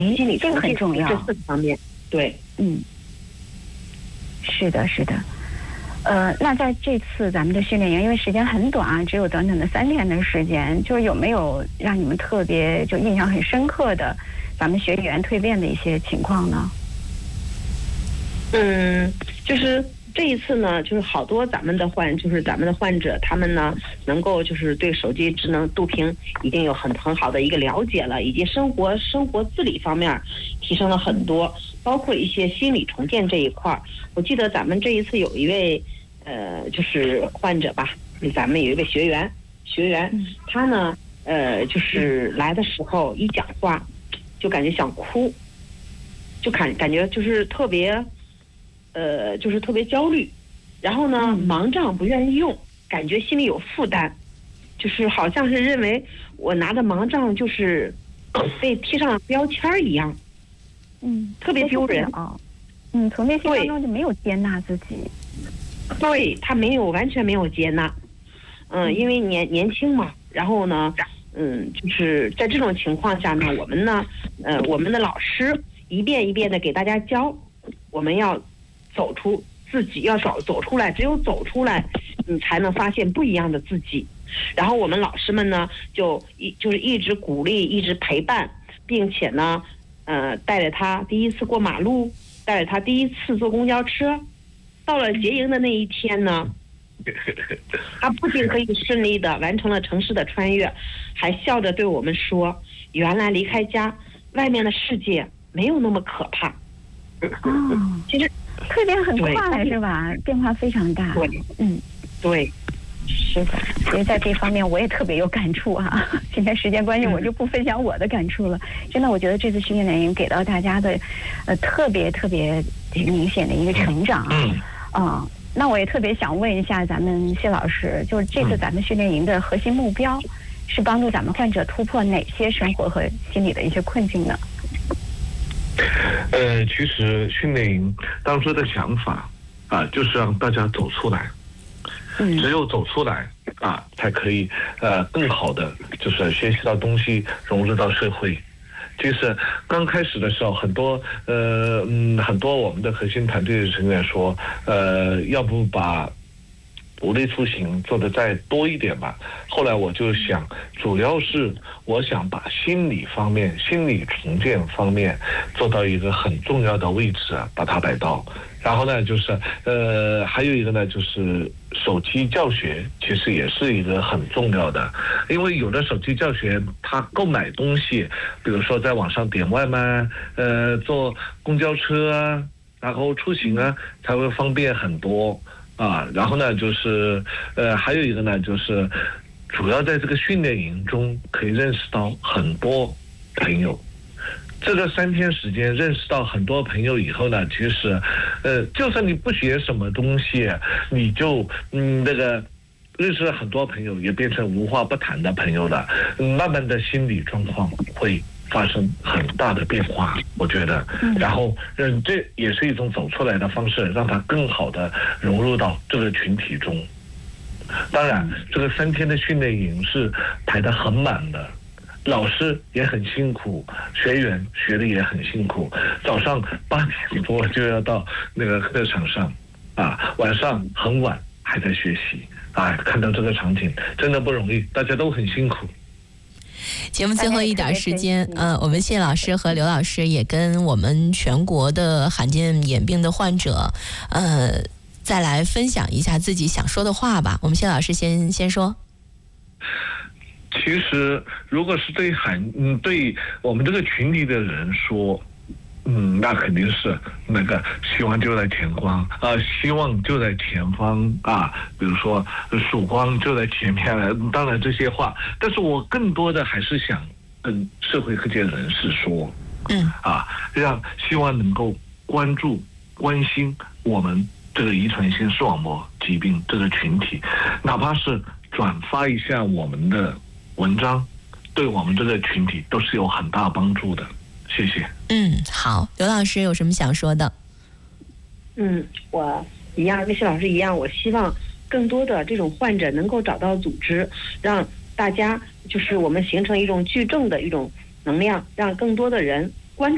心理这个很重要， 这4个方面。对， 是的，是的。那在这次咱们的训练营，因为时间很短啊，只有短短的3天的时间，就是有没有让你们特别就印象很深刻的咱们学员蜕变的一些情况呢？ 就是这一次呢，就是好多咱们的患者，他们呢能够就是对手机智能度屏已经有很好的一个了解了，以及生活自理方面提升了很多，包括一些心理重建这一块。我记得咱们这一次有一位就是患者吧，咱们有一位学员，他呢就是来的时候一讲话就感觉想哭，就感觉就是特别焦虑，然后呢盲杖不愿意用，感觉心里有负担，就是好像是认为我拿着盲杖就是被贴上了标签一样，特别丢人啊。 从内心当中就没有接纳自己。 对，他完全没有接纳。因为年轻嘛，然后呢，就是在这种情况下呢，我们的老师一遍一遍的给大家教，我们要走出自己，要走出来，只有走出来，你才能发现不一样的自己。然后我们老师们呢，就是一直鼓励，一直陪伴，并且呢，带着他第一次过马路，带着他第一次坐公交车，到了结营的那一天呢，他不仅可以顺利的完成了城市的穿越，还笑着对我们说：“原来离开家，外面的世界没有那么可怕。”其实蜕变很快是吧？变化非常大。 对， 是的。其实在这方面我也特别有感触啊。今天时间关系，我就不分享我的感触了。真的，我觉得这次训练营给到大家的，特别明显的一个成长啊。那我也特别想问一下咱们谢老师，就是这次咱们训练营的核心目标是帮助咱们患者突破哪些生活和心理的一些困境呢？ 其实训练营当初的想法就是让大家走出来，只有走出来才可以更好的就是学习到东西，融入到社会。其实刚开始的时候，很多我们的核心团队的成员说，要不把独立出行做得再多一点吧。后来我就想，主要是我想把心理方面、心理重建方面做到一个很重要的位置把它摆到。然后呢，就是还有一个呢，就是手机教学，其实也是一个很重要的，因为有的手机教学，它购买东西，比如说在网上点外卖，坐公交车然后出行才会方便很多。然后呢，就是还有一个呢，就是主要在这个训练营中可以认识到很多朋友。这个3天时间认识到很多朋友以后呢，其实就算你不学什么东西，你就认识了很多朋友，也变成无话不谈的朋友了。慢慢的心理状况会发生很大的变化，我觉得。然后这也是一种走出来的方式，让他更好的融入到这个群体中。当然这个3天的训练营是排得很满的，老师也很辛苦，学员学的也很辛苦，早上8点多就要到那个课场上晚上很晚还在学习看到这个场景真的不容易，大家都很辛苦。 节目最后一点时间，我们谢老师和刘老师也跟我们全国的罕见眼病的患者，再来分享一下自己想说的话吧。我们谢老师先说。 其实，如果是对我们这个群里的人说，那肯定是那个希望就在前方希望就在前方比如说曙光就在前面了，当然这些话，但是我更多的还是想跟社会各界人士说，让希望能够关注关心我们这个遗传性视网膜疾病这个群体，哪怕是转发一下我们的文章，对我们这个群体都是有很大帮助的。谢谢。 好，刘老师有什么想说的？ 我一样，跟谢老师一样，我希望更多的这种患者能够找到组织，让大家就是我们形成一种聚众的一种能量，让更多的人